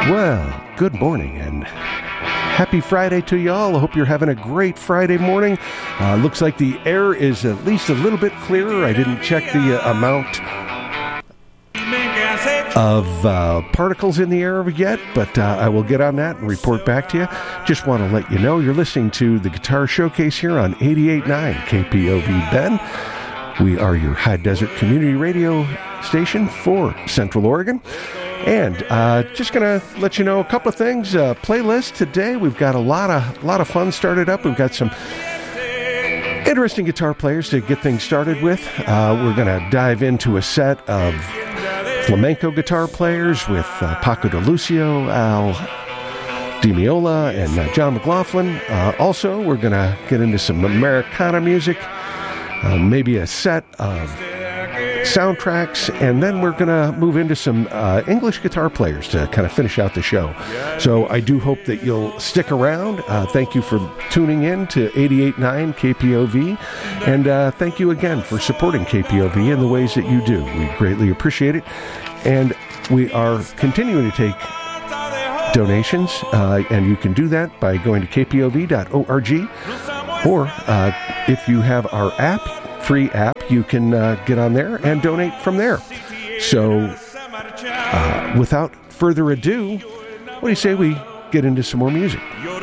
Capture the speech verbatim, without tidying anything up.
Well, good morning and happy Friday to y'all. I hope you're having a great Friday morning. Uh, looks like the air is at least a little bit clearer. I didn't check the uh, amount of uh, particles in the air yet, but uh, I will get on that and report back to you. Just want to let you know you're listening to the Guitar Showcase here on eighty-eight point nine K P O V Bend. We are your high desert community radio station for Central Oregon. And uh, just going to let you know a couple of things. Uh, playlist today, we've got a lot of lot of fun started up. We've got some interesting guitar players to get things started with. Uh, we're going to dive into a set of flamenco guitar players with uh, Paco de Lucio, Al Di Meola, and uh, John McLaughlin. Uh, also, we're going to get into some Americana music, uh, maybe a set of soundtracks, and then we're going to move into some uh, English guitar players to kind of finish out the show. So I do hope that you'll stick around. Uh, thank you for tuning in to eighty-eight point nine K P O V, and uh, thank you again for supporting K P O V in the ways that you do. We greatly appreciate it, and we are continuing to take donations, uh, and you can do that by going to k p o v dot org, or uh, if you have our app, free app, you can uh, get on there and donate from there. So, uh, without further ado, what do you say we get into some more music?